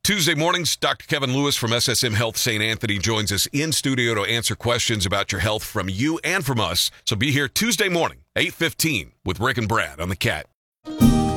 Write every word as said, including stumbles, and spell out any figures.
Tuesday mornings, Doctor Kevin Lewis from S S M Health Saint Anthony joins us in studio to answer questions about your health from you and from us. So be here Tuesday morning, eight fifteen, with Rick and Brad on The Cat.